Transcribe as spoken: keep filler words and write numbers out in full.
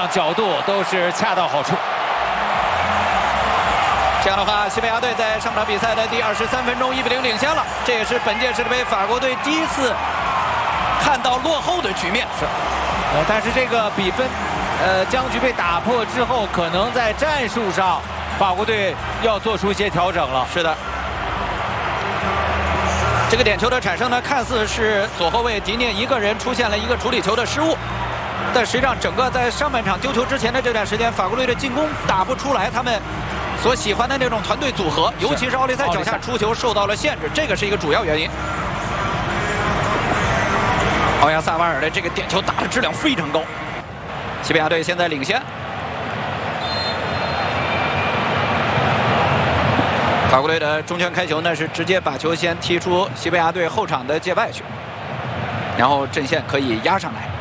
量、角度都是恰到好处。 这样的话，西班牙队在上场比赛的第二十三分钟一比零领先了，这也是本届世界杯法国队第一次看到落后的局面。 是，呃，但是这个比分，呃，僵局被打破之后，可能在战术上，法国队要做出一些调整了。 是的。 这个点球的产生呢，看似是左后卫迪涅一个人出现了一个处理球的失误，但实际上整个在上半场丢球之前的这段时间，法国队的进攻打不出来他们所喜欢的那种团队组合，尤其是奥利塞脚下出球受到了限制，这个是一个主要原因。奥亚萨瓦尔的这个点球打的质量非常高，西班牙队现在领先。 法国队的中圈开球呢，是直接把球先踢出西班牙队后场的界外去，然后阵线可以压上来。